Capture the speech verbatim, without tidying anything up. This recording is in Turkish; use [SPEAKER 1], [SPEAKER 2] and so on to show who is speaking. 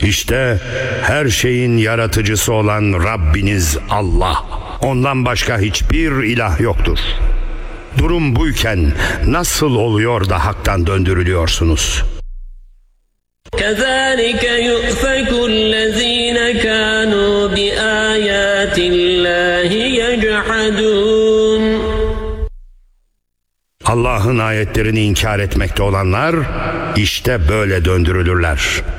[SPEAKER 1] İşte her şeyin yaratıcısı olan Rabbiniz Allah. Ondan başka hiçbir ilah yoktur. Durum buyken nasıl oluyor da haktan döndürülüyorsunuz?
[SPEAKER 2] كَذَٰلِكَ يُؤْفَكُ الَّذ۪ينَ كَانُوا بِآيَاتِ اللّٰهِ يَجْحَدُونَ
[SPEAKER 1] Allah'ın ayetlerini inkar etmekte olanlar işte böyle döndürülürler.